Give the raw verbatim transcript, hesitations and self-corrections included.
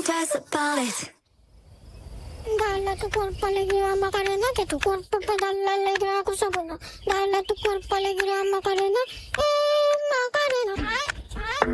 just about it. Dale tu cuerpo alegría Macarena, que tu cuerpo pedala alegría cosa buena. Dale tu cuerpo alegría Macarena. Eh.